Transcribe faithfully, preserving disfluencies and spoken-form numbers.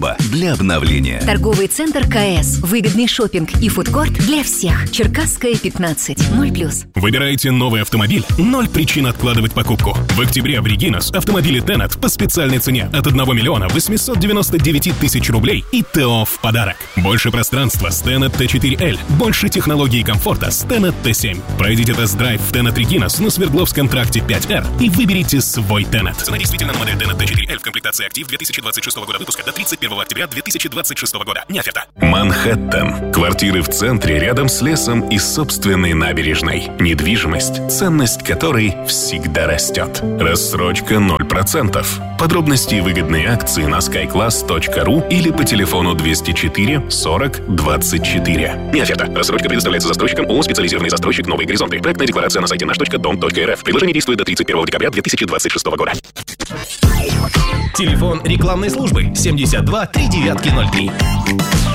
для обновления. Торговый центр КС. Выгодный шопинг и фудкорт для всех. Черкасская, пятнадцать. ноль плюс. Выбираете новый автомобиль? Ноль причин откладывать покупку. В октябре в Регинас автомобили Tenet по специальной цене от одного миллиона восемьсот девяносто девять тысяч рублей и ТО в подарок. Больше пространства с Tenet Т четыре Л. Больше технологий и комфорта с Tenet Т семь. Пройдите тест-драйв в Tenet Регинас на Свердловском тракте пять Р и выберите свой Tenet. Цена действительно на модель Tenet Т четыре Л в комплектации актив две тысячи двадцать шестого года выпуска до тридцать первого октября две тысячи двадцать шестого года. Не оферта. Манхэттен. Квартиры в центре, рядом с лесом и собственной набережной. Недвижимость, ценность которой всегда растет. Рассрочка ноль процентов. Подробности и выгодные акции на скайкласс точка ру или по телефону двести четыре сорок двадцать четыре. Не оферта. Рассрочка предоставляется застройщикам ООО «Специализированный застройщик Новые горизонты». Проектная декларация на сайте наш точка дом точка эр эф. Предложение действует до тридцать первого декабря две тысячи двадцать шестого года. Телефон рекламной службы семьдесят два три девятки ноль три.